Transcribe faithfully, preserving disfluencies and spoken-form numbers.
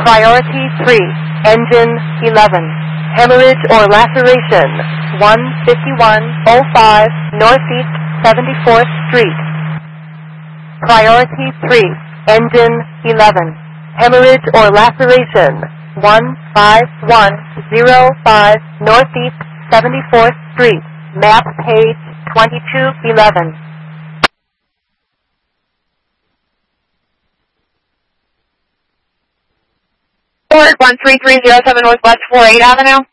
Priority three, engine eleven. Hemorrhage or laceration, one fifty-one oh five Northeast seventy-fourth Street. Priority three, engine eleven. Hemorrhage or laceration, one five one oh five Northeast seventy-fourth Street. Map page twenty-two eleven. Ford one three three zero seven Northwest forty-eighth Avenue.